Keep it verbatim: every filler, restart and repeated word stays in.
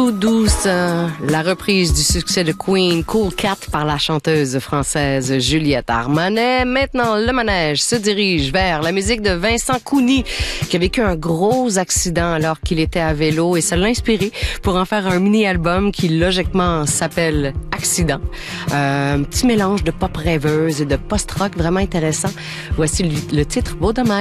Tout douce, hein? La reprise du succès de Queen, Cool Cat, par la chanteuse française Juliette Armanet. Maintenant, le manège se dirige vers la musique de Vincent Cougny, qui a vécu un gros accident alors qu'il était à vélo et ça l'a inspiré pour en faire un mini-album qui logiquement s'appelle Accident. Euh, un petit mélange de pop rêveuse et de post-rock vraiment intéressant. Voici le, le titre Beau dommage.